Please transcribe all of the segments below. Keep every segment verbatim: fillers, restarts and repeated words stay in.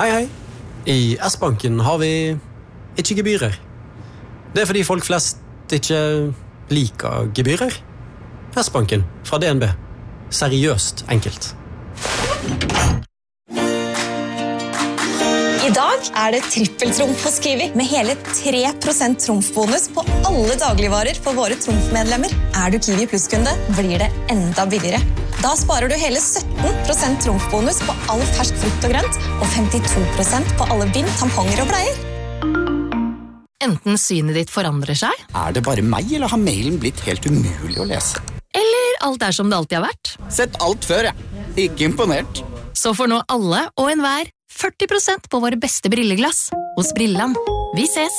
Hei, hei. I S-banken har vi ikke gebyrer. Det er fordi folk flest ikke liker gebyrer. S-banken fra D N B. Seriøst enkelt. I dag er det trippeltrumf hos Kiwi, med hele tre prosent trumfbonus på alle dagligvarer for våre trumfmedlemmer. Er du Kiwi Plus-kunde, blir det enda billigere. Da sparer du hele sytten prosent trumfbonus på all fersk frukt og grønt, og femtito prosent på alle bind, tamponger og bleier. Enten synet ditt forandrer seg, Er det bare meg, eller har mailen blitt helt umulig å lese? eller alt er som det alltid har vært. Sett alt før, jeg. Ikke imponert. Så får nå alle og enhver førti prosent på våre beste brilleglass hos Brilland. Vi ses!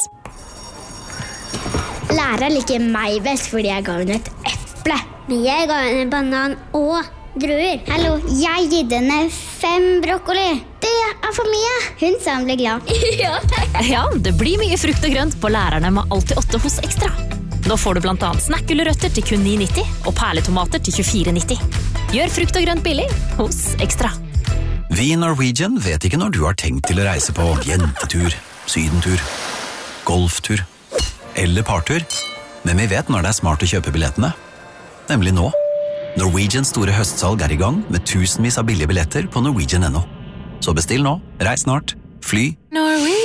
Læreren liker meg best fordi jeg ga henne et eple. Men jeg ga henne banan og druer. Hallo, jeg gitt henne fem brokkoli. Det er for mye. Hun sa hun ble glad. Ja. Ja, det blir mye frukt og grønt på lærerne med alt til åtte hos Ekstra. Nå får du blant annet snakkgulrøtter til kun ni nitti og perletomater til tjuefire nitti. Gjør frukt og grønt billig hos Ekstra. Vi i Norwegian vet ikke når du har tenkt til å reise på jentetur, sydentur, golftur eller partur, men vi vet når det er smart å kjøpe billettene. Nemlig nå. Norwegians store høstsalg er i gang med tusenvis av billige billetter på norwegian punktum no. Så bestill nå, reis snart, fly. Norwegian.